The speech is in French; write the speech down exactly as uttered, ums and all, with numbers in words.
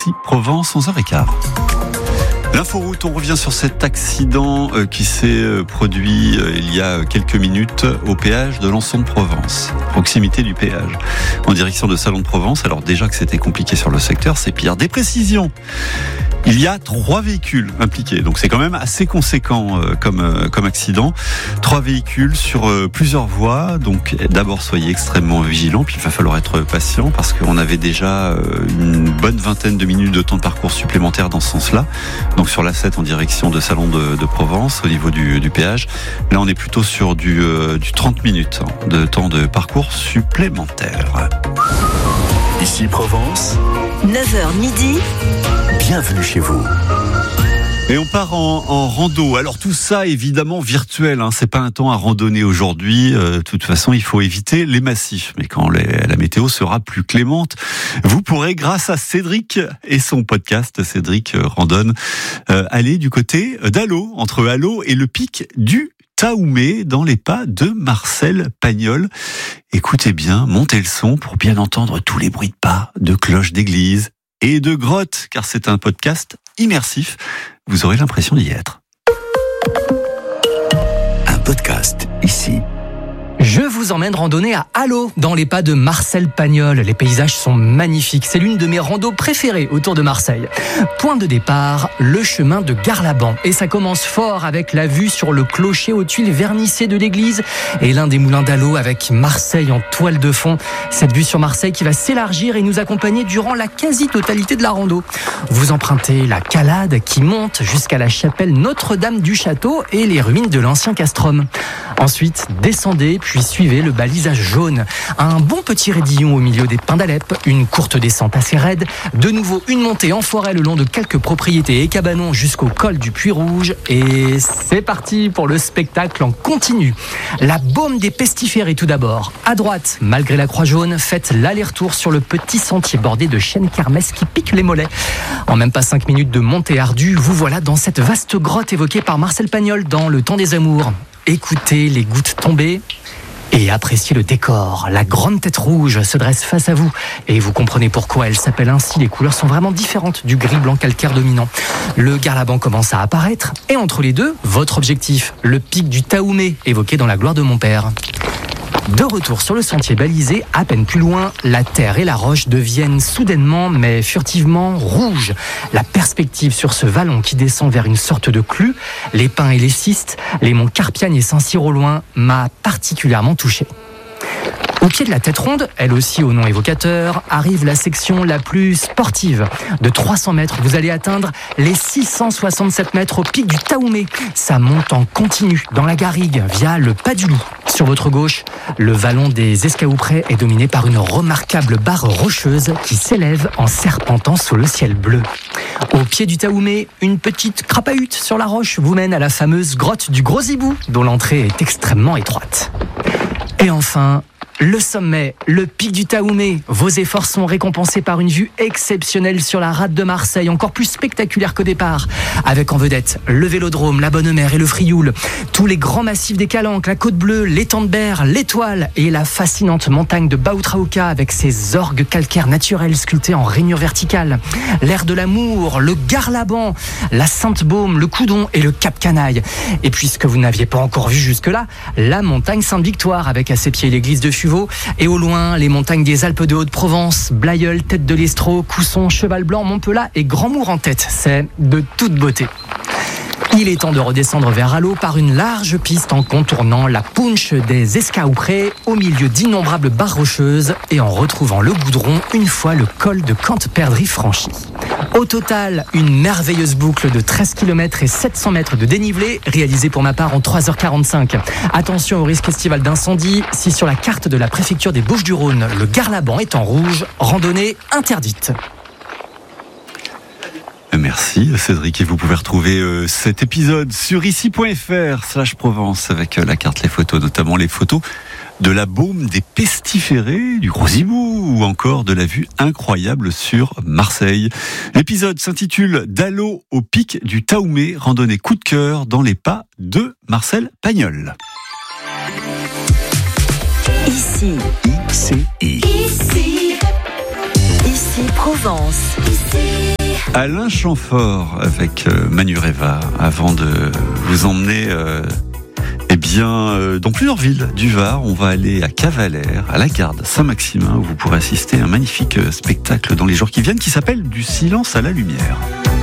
Ici Provence, onze heures quinze. L'inforoute, on revient sur cet accident qui s'est produit il y a quelques minutes au péage de Lançon de Provence, proximité du péage, en direction de Salon de Provence. Alors déjà que c'était compliqué sur le secteur, c'est pire. Des précisions. Il y a trois véhicules impliqués, donc c'est quand même assez conséquent euh, comme, euh, comme accident. Trois véhicules sur euh, plusieurs voies, donc d'abord soyez extrêmement vigilants, puis il va falloir être patient parce qu'on avait déjà euh, une bonne vingtaine de minutes de temps de parcours supplémentaire dans ce sens-là. Donc sur l'A sept en direction de Salon de, de Provence, au niveau du, du péage. Là on est plutôt sur du, euh, du trente minutes de temps de parcours supplémentaire. Ici Provence, neuf heures midi. Bienvenue chez vous. Et on part en, en rando. Alors tout ça évidemment virtuel, hein. C'est pas un temps à randonner aujourd'hui. Euh, de toute façon, il faut éviter les massifs. Mais quand les, la météo sera plus clémente, vous pourrez, grâce à Cédric et son podcast Cédric Randonne, euh, aller du côté d'Allot, entre Allot et le pic du Taoumé, dans les pas de Marcel Pagnol. Écoutez bien, montez le son pour bien entendre tous les bruits de pas, de cloches d'église et de grottes, car c'est un podcast immersif. Vous aurez l'impression d'y être. Un podcast ici. Je vous emmène randonner à Allot, dans les pas de Marcel Pagnol. Les paysages sont magnifiques. C'est l'une de mes randos préférées autour de Marseille. Point de départ, le chemin de Garlaban. Et ça commence fort avec la vue sur le clocher aux tuiles vernissées de l'église et l'un des moulins d'Allot avec Marseille en toile de fond. Cette vue sur Marseille qui va s'élargir et nous accompagner durant la quasi-totalité de la rando. Vous empruntez la calade qui monte jusqu'à la chapelle Notre-Dame du Château et les ruines de l'ancien castrum. Ensuite, descendez, puis suivez le balisage jaune. Un bon petit raidillon au milieu des pins d'Alep, une courte descente assez raide, de nouveau une montée en forêt le long de quelques propriétés et cabanons jusqu'au col du Puy Rouge. Et c'est parti pour le spectacle en continu. La baume des pestiférés tout d'abord. À droite, malgré la croix jaune, faites l'aller-retour sur le petit sentier bordé de chênes kermesses qui piquent les mollets. En même pas cinq minutes de montée ardue, vous voilà dans cette vaste grotte évoquée par Marcel Pagnol dans Le Temps des Amours. Écoutez les gouttes tomber et appréciez le décor. La grande tête rouge se dresse face à vous et vous comprenez pourquoi elle s'appelle ainsi. Les couleurs sont vraiment différentes du gris-blanc calcaire dominant. Le Garlaban commence à apparaître et entre les deux, votre objectif, le pic du Taoumé évoqué dans La gloire de mon père. De retour sur le sentier balisé, à peine plus loin, la terre et la roche deviennent soudainement, mais furtivement, rouges. La perspective sur ce vallon qui descend vers une sorte de clue, les pins et les cistes, les monts Carpiane et Saint-Cyr au loin, m'a particulièrement touché. Au pied de la tête ronde, elle aussi au nom évocateur, arrive la section la plus sportive. De trois cents mètres, vous allez atteindre les six cent soixante-sept mètres au pic du Taoumé. Ça monte en continu dans la garrigue via le Pas du Loup. Sur votre gauche, le vallon des Escaouprés est dominé par une remarquable barre rocheuse qui s'élève en serpentant sous le ciel bleu. Au pied du Taoumé, une petite crapahute sur la roche vous mène à la fameuse grotte du Gros Hibou, dont l'entrée est extrêmement étroite. Et enfin, le sommet, le pic du Taoumé. Vos efforts sont récompensés par une vue exceptionnelle sur la rade de Marseille, encore plus spectaculaire qu'au départ, avec en vedette le Vélodrome, la Bonne Mère et le Frioul, tous les grands massifs des Calanques, la Côte Bleue, l'étang de Berre, l'Étoile et la fascinante montagne de Baoutraouka avec ses orgues calcaires naturels sculptés en rainure verticale, l'air de l'amour, le Garlaban, la Sainte-Baume, le Coudon et le Cap Canaille. Et puisque vous n'aviez pas encore vu jusque-là, la montagne Sainte-Victoire avec à ses pieds l'église de Fuveau, et au loin, les montagnes des Alpes de Haute-Provence, Blayeul, Tête de l'Estro, Cousson, Cheval Blanc, Montpelat et Grandmour en tête. C'est de toute beauté. Il est temps de redescendre vers Allot par une large piste en contournant la Punche des Escaouprés au milieu d'innombrables barres rocheuses et en retrouvant le goudron une fois le col de Cante-Perdrix franchi. Au total, une merveilleuse boucle de treize kilomètres et sept cents mètres de dénivelé réalisée pour ma part en trois heures quarante-cinq. Attention au risque estival d'incendie. Si sur la carte de la préfecture des Bouches-du-Rhône, le Garlaban est en rouge, randonnée interdite. Merci Cédric, et vous pouvez retrouver euh, cet épisode sur ici.fr slash Provence avec euh, la carte, les photos, notamment les photos de la baume des pestiférés, du Gros Hibou ou encore de la vue incroyable sur Marseille. L'épisode s'intitule D'Allot au pic du Taoumé, randonnée coup de cœur dans les pas de Marcel Pagnol. Ici. I C I. Ici. Ici Provence. Ici. Alain Chamfort avec euh, Manureva, avant de vous emmener euh, eh bien, euh, dans plusieurs villes du Var. On va aller à Cavalère, à la Garde Saint-Maximin, où vous pourrez assister à un magnifique spectacle dans les jours qui viennent qui s'appelle Du silence à la lumière.